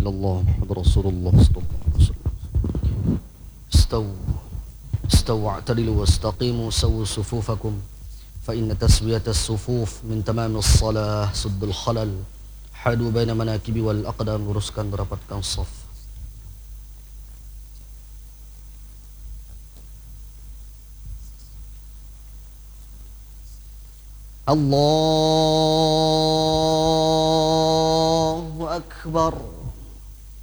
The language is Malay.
illallah Muhammad Rasulullah sallallahu alaihi wasallam. Istaw wa'tadilu wastaqimu sawu sufufakum fa inna taswiyatas sufuf min tamamis salah suddul khalal. Hadu baina manakibi wal aqdam, luruskan merapatkan saf. Allahu akbar.